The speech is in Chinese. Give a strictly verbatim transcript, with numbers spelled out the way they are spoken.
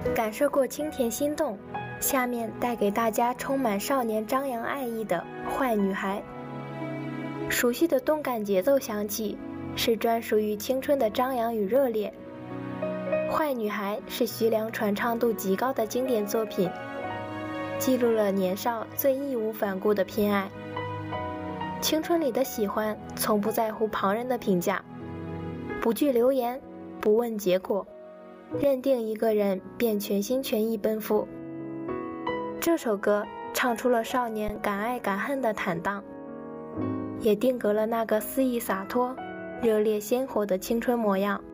感受过清甜心动，下面带给大家充满少年张扬爱意的《坏女孩》。熟悉的动感节奏响起，是专属于青春的张扬与热烈。《坏女孩》是徐良传唱度极高的经典作品，记录了年少最义无反顾的偏爱。青春里的喜欢从不在乎旁人的评价，不惧流言，不问结果，认定一个人便全心全意奔赴。这首歌唱出了少年敢爱敢恨的坦荡，也定格了那个肆意洒脱、热烈鲜活的青春模样。